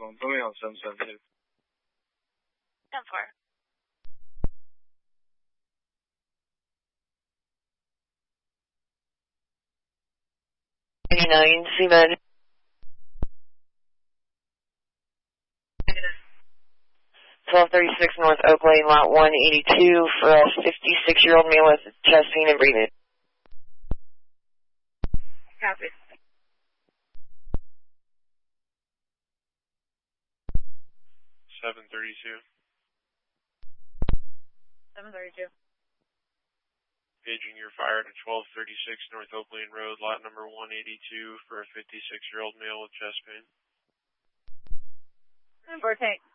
1, Romeo 772. 10-4. 89, Seaman. 1236 North Oak Lane, lot 182 for a 56-year-old male with chest pain and breathing. Copy. 732. 732. Paging your fire to 1236 North Oak Lane Road, lot number 182 for a 56-year-old male with chest pain. 4 tank.